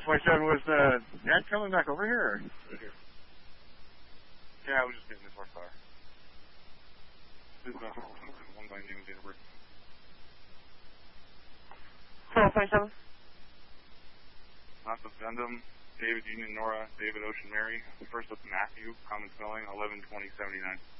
627, was Dad coming back over here? Right here. Yeah, I was just getting this horsepower. This is one by name, date of birth. 1227. Lots of Gundam, David Union Nora, David Ocean Mary. First up Matthew, common spelling, 112079.